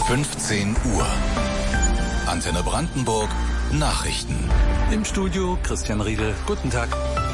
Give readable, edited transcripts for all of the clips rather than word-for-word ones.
15 Uhr. Antenne Brandenburg Nachrichten. Im Studio Christian Riedel. Guten Tag.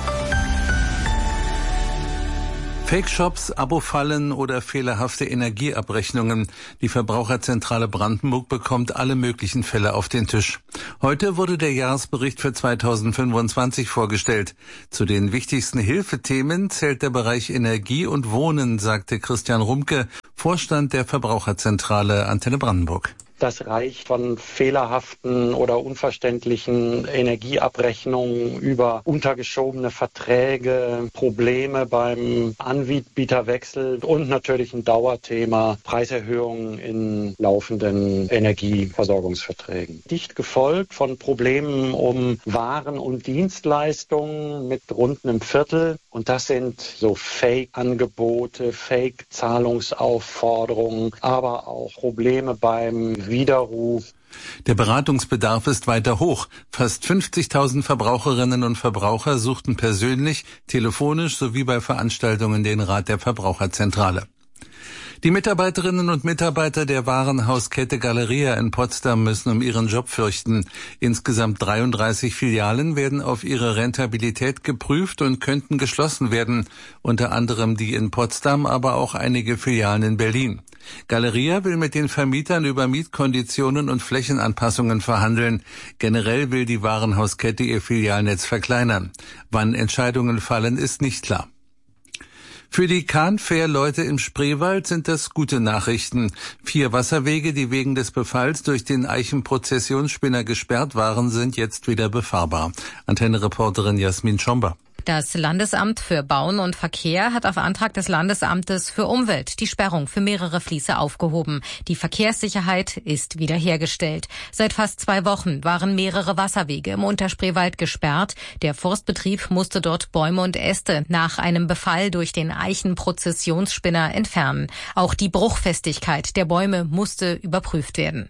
Fake-Shops, Abo-Fallen oder fehlerhafte Energieabrechnungen. Die Verbraucherzentrale Brandenburg bekommt alle möglichen Fälle auf den Tisch. Heute wurde der Jahresbericht für 2025 vorgestellt. Zu den wichtigsten Hilfethemen zählt der Bereich Energie und Wohnen, sagte Christian Rumke, Vorstand der Verbraucherzentrale Antenne Brandenburg. Das reicht von fehlerhaften oder unverständlichen Energieabrechnungen über untergeschobene Verträge, Probleme beim Anbieterwechsel und natürlich ein Dauerthema Preiserhöhungen in laufenden Energieversorgungsverträgen. Dicht gefolgt von Problemen um Waren und Dienstleistungen mit rund einem Viertel. Und das sind so Fake-Angebote, Fake-Zahlungsaufforderungen, aber auch Probleme beim Widerruf. Der Beratungsbedarf ist weiter hoch. Fast 50.000 Verbraucherinnen und Verbraucher suchten persönlich, telefonisch sowie bei Veranstaltungen den Rat der Verbraucherzentrale. Die Mitarbeiterinnen und Mitarbeiter der Warenhauskette Galeria in Potsdam müssen um ihren Job fürchten. Insgesamt 33 Filialen werden auf ihre Rentabilität geprüft und könnten geschlossen werden. Unter anderem die in Potsdam, aber auch einige Filialen in Berlin. Galeria will mit den Vermietern über Mietkonditionen und Flächenanpassungen verhandeln. Generell will die Warenhauskette ihr Filialnetz verkleinern. Wann Entscheidungen fallen, ist nicht klar. Für die Kahnfährleute im Spreewald sind das gute Nachrichten. 4 Wasserwege, die wegen des Befalls durch den Eichenprozessionsspinner gesperrt waren, sind jetzt wieder befahrbar. Antenne-Reporterin Jasmin Schomber. Das Landesamt für Bauen und Verkehr hat auf Antrag des Landesamtes für Umwelt die Sperrung für mehrere Fließe aufgehoben. Die Verkehrssicherheit ist wiederhergestellt. Seit fast 2 Wochen waren mehrere Wasserwege im Unterspreewald gesperrt. Der Forstbetrieb musste dort Bäume und Äste nach einem Befall durch den Eichenprozessionsspinner entfernen. Auch die Bruchfestigkeit der Bäume musste überprüft werden.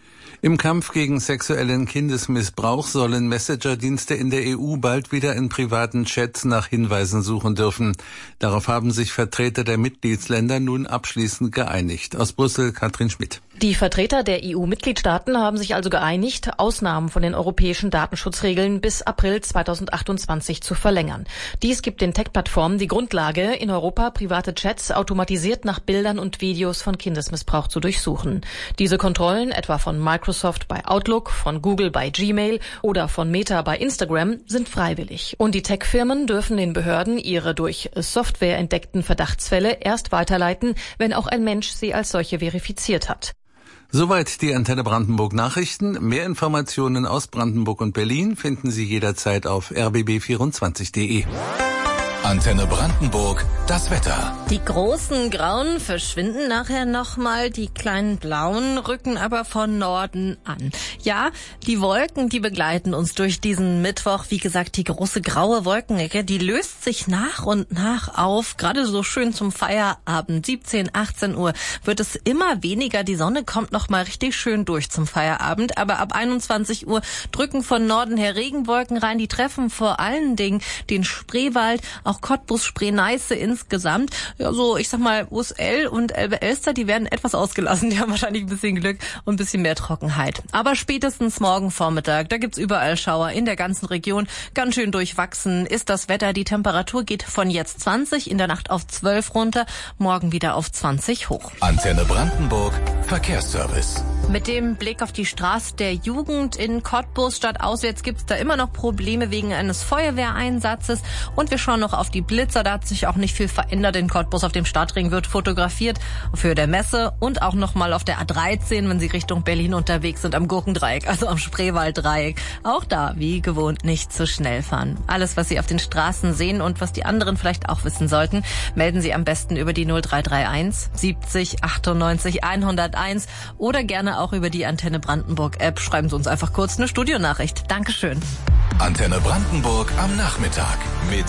Im Kampf gegen sexuellen Kindesmissbrauch sollen Messenger-Dienste in der EU bald wieder in privaten Chats nach Hinweisen suchen dürfen. Darauf haben sich Vertreter der Mitgliedsländer nun abschließend geeinigt. Aus Brüssel Katrin Schmidt. Die Vertreter der EU-Mitgliedstaaten haben sich also geeinigt, Ausnahmen von den europäischen Datenschutzregeln bis April 2028 zu verlängern. Dies gibt den Tech-Plattformen die Grundlage, in Europa private Chats automatisiert nach Bildern und Videos von Kindesmissbrauch zu durchsuchen. Diese Kontrollen, etwa von Microsoft bei Outlook, von Google bei Gmail oder von Meta bei Instagram, sind freiwillig. Und die Tech-Firmen dürfen den Behörden ihre durch Software entdeckten Verdachtsfälle erst weiterleiten, wenn auch ein Mensch sie als solche verifiziert hat. Soweit die Antenne Brandenburg Nachrichten. Mehr Informationen aus Brandenburg und Berlin finden Sie jederzeit auf rbb24.de. Antenne Brandenburg, das Wetter. Die großen Grauen verschwinden nachher nochmal, die kleinen Blauen rücken aber von Norden an. Ja, die Wolken, die begleiten uns durch diesen Mittwoch. Wie gesagt, die große graue Wolkenecke, die löst sich nach und nach auf. Gerade so schön zum Feierabend, 17, 18 Uhr, wird es immer weniger. Die Sonne kommt nochmal richtig schön durch zum Feierabend. Aber ab 21 Uhr drücken von Norden her Regenwolken rein. Die treffen vor allen Dingen den Spreewald, auch Cottbus, Spree-Neiße insgesamt. Ja, so, ich sag mal, USL und Elbe-Elster, die werden etwas ausgelassen. Die haben wahrscheinlich ein bisschen Glück und ein bisschen mehr Trockenheit. Aber spätestens morgen Vormittag, da gibt's überall Schauer in der ganzen Region. Ganz schön durchwachsen ist das Wetter. Die Temperatur geht von jetzt 20, in der Nacht auf 12 runter, morgen wieder auf 20 hoch. Antenne Brandenburg, Verkehrsservice. Mit dem Blick auf die Straße der Jugend in Cottbus stadtauswärts gibt's da immer noch Probleme wegen eines Feuerwehreinsatzes. Und wir schauen noch auf die Blitzer. Da hat sich auch nicht viel verändert in Cottbus. Auf dem Stadtring wird fotografiert für der Messe und auch nochmal auf der A13, wenn Sie Richtung Berlin unterwegs sind, am Gurkendreieck, also am Spreewalddreieck. Auch da, wie gewohnt, nicht zu schnell fahren. Alles, was Sie auf den Straßen sehen und was die anderen vielleicht auch wissen sollten, melden Sie am besten über die 0331 70 98 101 oder gerne auch über die Antenne Brandenburg App. Schreiben Sie uns einfach kurz eine Studionachricht. Dankeschön. Antenne Brandenburg am Nachmittag mit